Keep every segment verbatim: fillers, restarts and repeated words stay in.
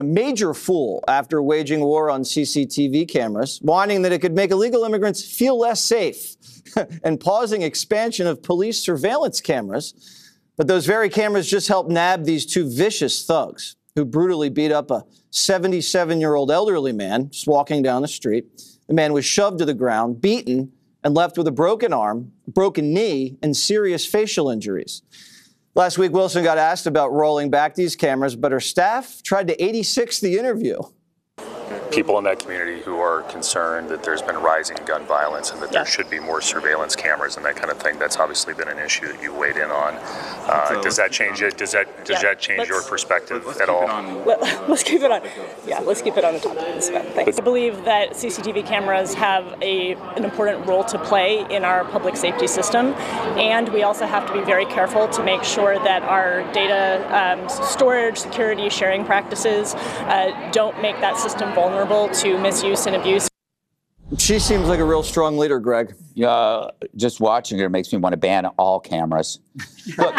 A major fool after waging war on C C T V cameras, whining that it could make illegal immigrants feel less safe and pausing expansion of police surveillance cameras. But those very cameras just helped nab these two vicious thugs who brutally beat up a seventy-seven-year-old elderly man just walking down the street. The man was shoved to the ground, beaten, and left with a broken arm, broken knee, and serious facial injuries. Last week, Wilson got asked about rolling back these cameras, but her staff tried to eighty-six the interview. People in that community who are concerned that there's been rising gun violence and that there should be more surveillance cameras and that kind of thing. That's obviously been an issue that you weighed in on. Uh, so does that change it? Does that does yeah. that change let's, your perspective at all? Let, let's keep it on. Yeah, let's keep it on the topic of this event. Thanks. I believe that C C T V cameras have a an important role to play in our public safety system, and we also have to be very careful to make sure that our data um, storage, security, sharing practices uh, don't make that system vulnerable to misuse and abuse. She seems like a real strong leader, Greg. Uh, just watching her makes me want to ban all cameras. Look,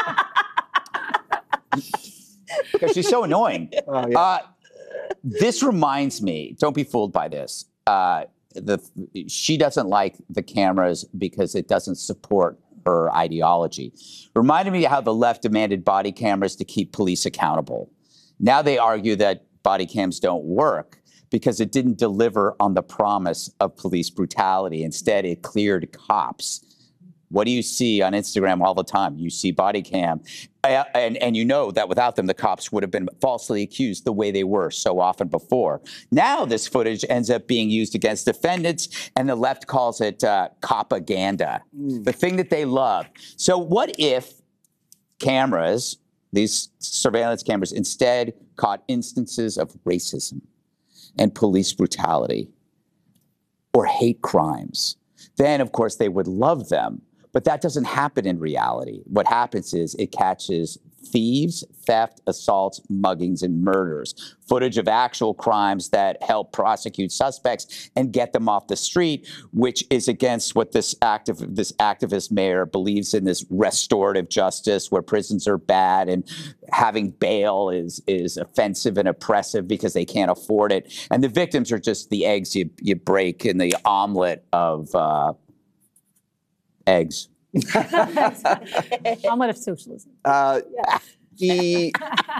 because she's so annoying. Oh, yeah. uh, this reminds me, don't be fooled by this. Uh, the, she doesn't like the cameras because it doesn't support her ideology. Reminded me of how the left demanded body cameras to keep police accountable. Now they argue that body cams don't work because it didn't deliver on the promise of police brutality. Instead, it cleared cops. What do you see on Instagram all the time? You see body cam. And, and you know that without them, the cops would have been falsely accused the way they were so often before. Now this footage ends up being used against defendants, and the left calls it uh, copaganda, mm. the thing that they love. So what if cameras, these surveillance cameras, instead caught instances of racism and police brutality or hate crimes? Then, of course, they would love them. But that doesn't happen in reality. What happens is it catches thieves, theft, assaults, muggings, and murders. Footage of actual crimes that help prosecute suspects and get them off the street, which is against what this active, this activist mayor believes in, this restorative justice where prisons are bad and having bail is, is offensive and oppressive because they can't afford it. And the victims are just the eggs you, you break in the omelet of uh, eggs. Omelet of socialism. Uh, yeah. the,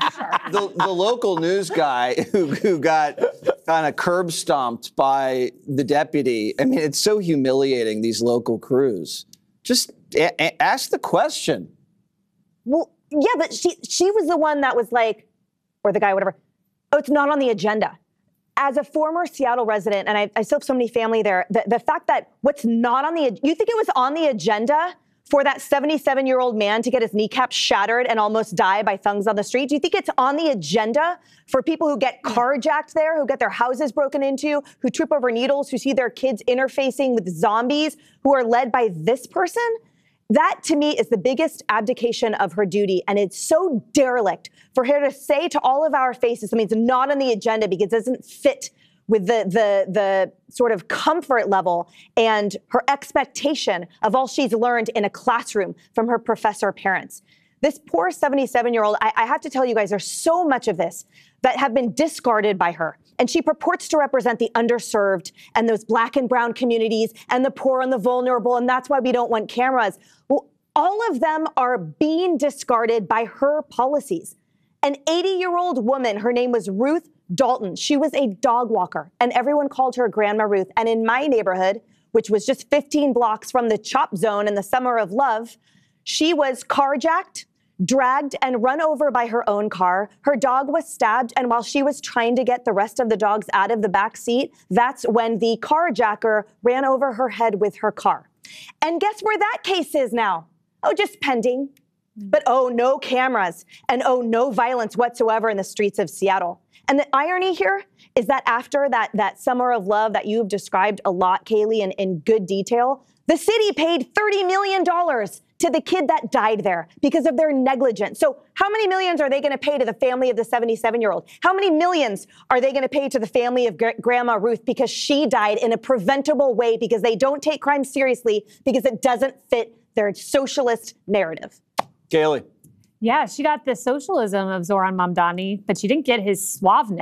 the the local news guy who, who got kind of curb stomped by the deputy. I mean, it's so humiliating, these local crews. Just a- a- ask the question. Well, yeah, but she she was the one that was like, or the guy, whatever, oh, it's not on the agenda. As a former Seattle resident, and I, I still have so many family there, the, the fact that what's not on the, you think it was on the agenda for that seventy-seven-year-old man to get his kneecap shattered and almost die by thugs on the street? Do you think it's on the agenda for people who get carjacked there, who get their houses broken into, who trip over needles, who see their kids interfacing with zombies, who are led by this person? That, to me, is the biggest abdication of her duty, and it's so derelict for her to say to all of our faces something that's not on the agenda because it doesn't fit with the, the, the sort of comfort level and her expectation of all she's learned in a classroom from her professor parents. This poor seventy-seven-year-old, I, I have to tell you guys, there's so much of this that have been discarded by her. And she purports to represent the underserved and those black and brown communities and the poor and the vulnerable, and that's why we don't want cameras. Well, all of them are being discarded by her policies. An eighty-year-old woman, her name was Ruth Dalton. She was a dog walker, and everyone called her Grandma Ruth. And in my neighborhood, which was just fifteen blocks from the Chop Zone in the Summer of Love, she was carjacked, dragged, and run over by her own car. Her dog was stabbed, and while she was trying to get the rest of the dogs out of the back seat, that's when the carjacker ran over her head with her car. And guess where that case is now? Oh, just pending. But oh, no cameras, and oh, no violence whatsoever in the streets of Seattle. And the irony here is that after that, that Summer of Love that you've described a lot, Kaylee, in, in good detail, the city paid thirty million dollars to the kid that died there because of their negligence. So how many millions are they going to pay to the family of the seventy-seven-year-old? How many millions are they going to pay to the family of Gr- Grandma Ruth because she died in a preventable way because they don't take crime seriously because it doesn't fit their socialist narrative? Kaylee. Yeah, she got the socialism of Zohran Mamdani, but she didn't get his suaveness.